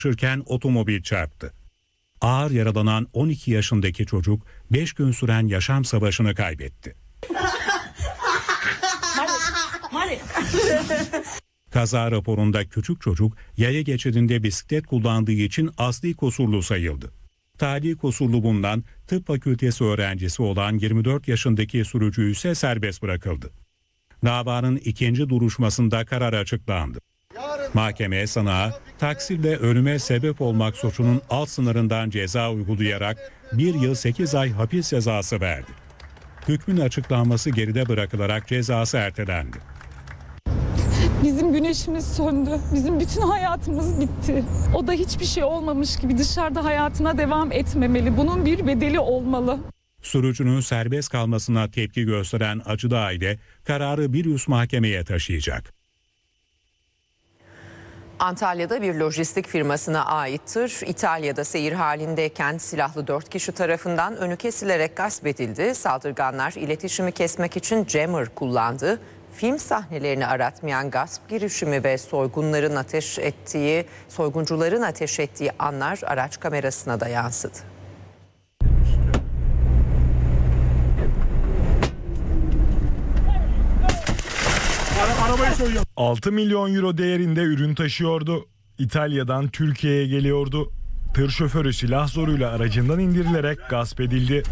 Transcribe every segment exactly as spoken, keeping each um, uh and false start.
Çalışırken otomobil çarptı. Ağır yaralanan on iki yaşındaki çocuk beş gün süren yaşam savaşını kaybetti. Kaza raporunda küçük çocuk yaya geçidinde bisiklet kullandığı için asli kusurlu sayıldı. Tali kusurlu bulunan tıp fakültesi öğrencisi olan yirmi dört yaşındaki sürücü ise serbest bırakıldı. Davanın ikinci duruşmasında karar açıklandı. Mahkeme sanığa taksirle ölüme sebep olmak suçunun alt sınırından ceza uygulayarak bir yıl sekiz ay hapis cezası verdi. Hükmün açıklanması geride bırakılarak cezası ertelendi. Bizim güneşimiz söndü. Bizim bütün hayatımız bitti. O da hiçbir şey olmamış gibi dışarıda hayatına devam etmemeli. Bunun bir bedeli olmalı. Sürücünün serbest kalmasına tepki gösteren acılı aile kararı bir üst mahkemeye taşıyacak. Antalya'da bir lojistik firmasına ait tır İtalya'da seyir halindeyken silahlı dört kişi tarafından önü kesilerek gasp edildi. Saldırganlar iletişimi kesmek için jammer kullandı. Film sahnelerini aratmayan gasp girişimi ve soygunların ateş ettiği, soyguncuların ateş ettiği anlar araç kamerasına da yansıdı. altı milyon euro değerinde ürün taşıyordu. İtalya'dan Türkiye'ye geliyordu. Tır şoförü silah zoruyla aracından indirilerek gasp edildi.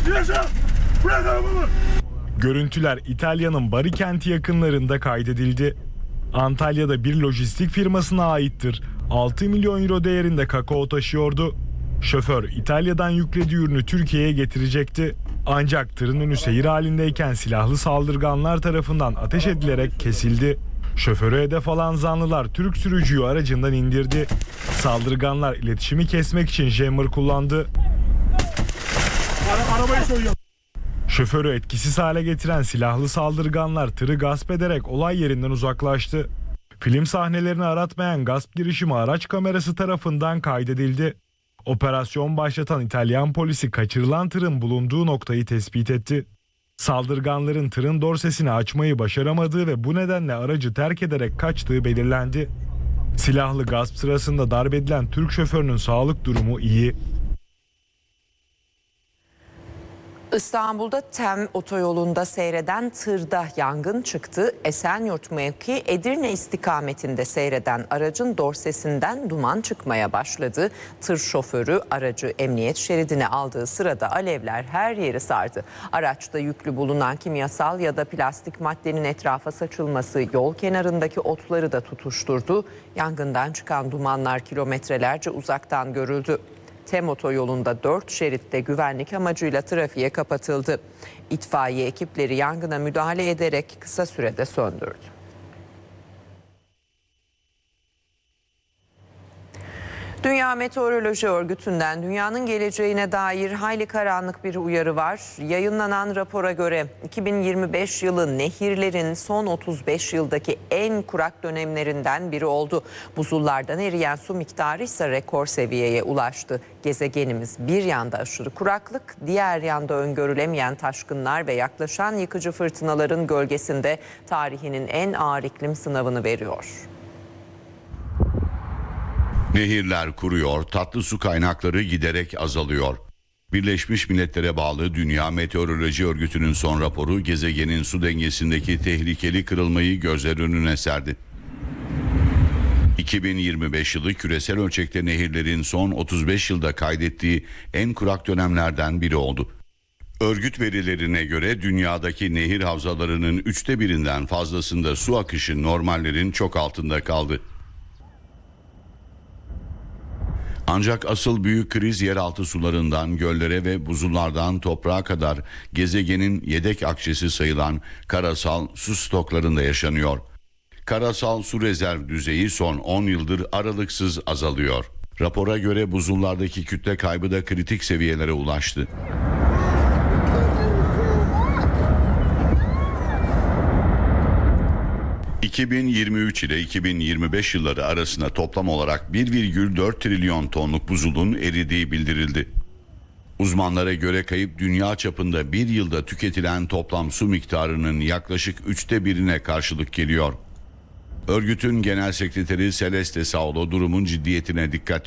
Görüntüler İtalya'nın Bari kenti yakınlarında kaydedildi. Antalya'da bir lojistik firmasına aittir. altı milyon euro değerinde kakao taşıyordu. Şoför İtalya'dan yüklediği ürünü Türkiye'ye getirecekti. Ancak tırın önü seyir halindeyken silahlı saldırganlar tarafından ateş edilerek kesildi. Şoförü hedef alan zanlılar Türk sürücüyü aracından indirdi. Saldırganlar iletişimi kesmek için jammer kullandı. Arabayı soyuyor. Şoförü etkisiz hale getiren silahlı saldırganlar tırı gasp ederek olay yerinden uzaklaştı. Film sahnelerini aratmayan gasp girişimi araç kamerası tarafından kaydedildi. Operasyon başlatan İtalyan polisi kaçırılan tırın bulunduğu noktayı tespit etti. Saldırganların tırın dorsesini açmayı başaramadığı ve bu nedenle aracı terk ederek kaçtığı belirlendi. Silahlı gasp sırasında darp edilen Türk şoförünün sağlık durumu iyi. İstanbul'da Tem otoyolunda seyreden tırda yangın çıktı. Esenyurt mevki Edirne istikametinde seyreden aracın dorsesinden duman çıkmaya başladı. Tır şoförü aracı emniyet şeridine aldığı sırada alevler her yeri sardı. Araçta yüklü bulunan kimyasal ya da plastik maddenin etrafa saçılması yol kenarındaki otları da tutuşturdu. Yangından çıkan dumanlar kilometrelerce uzaktan görüldü. Tem otoyolunda dört şeritte güvenlik amacıyla trafiğe kapatıldı. İtfaiye ekipleri yangına müdahale ederek kısa sürede söndürdü. Dünya Meteoroloji Örgütü'nden dünyanın geleceğine dair hayli karanlık bir uyarı var. Yayınlanan rapora göre iki bin yirmi beş yılı nehirlerin son otuz beş yıldaki en kurak dönemlerinden biri oldu. Buzullardan eriyen su miktarı ise rekor seviyeye ulaştı. Gezegenimiz bir yanda aşırı kuraklık, diğer yanda öngörülemeyen taşkınlar ve yaklaşan yıkıcı fırtınaların gölgesinde tarihinin en ağır iklim sınavını veriyor. Nehirler kuruyor, tatlı su kaynakları giderek azalıyor. Birleşmiş Milletler'e bağlı Dünya Meteoroloji Örgütü'nün son raporu gezegenin su dengesindeki tehlikeli kırılmayı gözler önüne serdi. iki bin yirmi beş yılı küresel ölçekte nehirlerin son otuz beş yılda kaydettiği en kurak dönemlerden biri oldu. Örgüt verilerine göre dünyadaki nehir havzalarının üçte birinden fazlasında su akışı normallerin çok altında kaldı. Ancak asıl büyük kriz yeraltı sularından göllere ve buzullardan toprağa kadar gezegenin yedek akçesi sayılan karasal su stoklarında yaşanıyor. Karasal su rezerv düzeyi son on yıldır aralıksız azalıyor. Rapora göre buzullardaki kütle kaybı da kritik seviyelere ulaştı. iki bin yirmi üç ile iki bin yirmi beş yılları arasında toplam olarak bir virgül dört trilyon tonluk buzulun eridiği bildirildi. Uzmanlara göre kayıp dünya çapında bir yılda tüketilen toplam su miktarının yaklaşık üçte birine karşılık geliyor. Örgütün genel sekreteri Celeste Saulo durumun ciddiyetine dikkat